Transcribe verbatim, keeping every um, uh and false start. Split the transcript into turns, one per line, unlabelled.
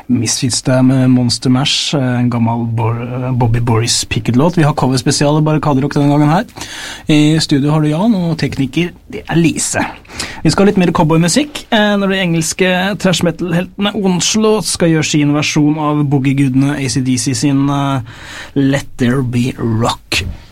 Misfits der med Monster Mash, en gammel Bo- Bobby Boris Pickett-låt. Vi har coverspesial og Barrikaderock denne gangen her. I studio har du Jan, og tekniker, det er Lise. Vi skal ha litt mer cowboymusikk, når de engelske thrash metal-heltene Onslaught skal gjøre sin versjon av boogie-gudene A C D C sin uh, Let There Be Rock.